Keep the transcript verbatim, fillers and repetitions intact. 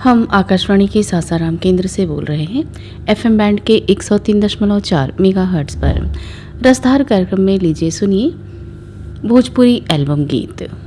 हम आकाशवाणी के सासाराम केंद्र से बोल रहे हैं। एफएम बैंड के एक सौ तीन दशमलव चार मेगाहर्ट्ज़ पर रसधार कार्यक्रम में लीजिए सुनिए भोजपुरी एल्बम गीत।